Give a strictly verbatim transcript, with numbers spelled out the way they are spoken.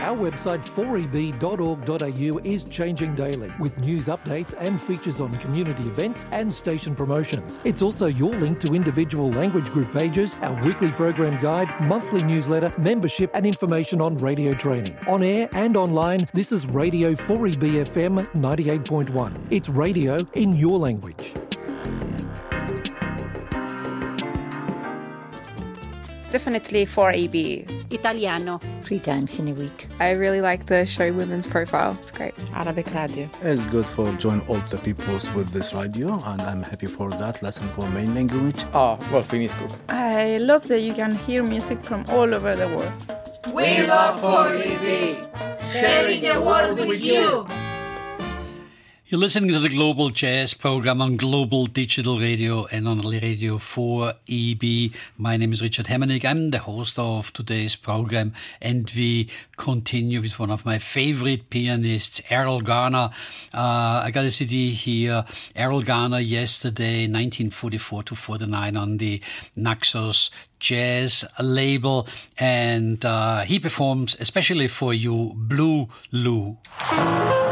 Our website four e b dot org dot a u is changing daily with news updates and features on community events and station promotions. It's also your link to individual language group pages, our weekly program guide, monthly newsletter, membership and information on radio training. On air and online, this is Radio four E B F M ninety-eight point one. It's radio in your language. Definitely four E B. Italiano. Three times in a week. I really like the show Women's Profile. It's great. Arabic radio. It's good for join all the peoples with this radio, and I'm happy for that. Lesson for main language. Oh, well, finisco. I love that you can hear music from all over the world. We love four E B. Sharing the world with you. You're listening to the Global Jazz program on Global Digital Radio and on Radio four E B. My name is Richard Hemmernick. I'm the host of today's program, and we continue with one of my favorite pianists, Erroll Garner. Uh, I got a C D here, Erroll Garner, yesterday, nineteen forty-four to forty-nine, on the Naxos Jazz label, and uh, he performs especially for you, Blue Lou.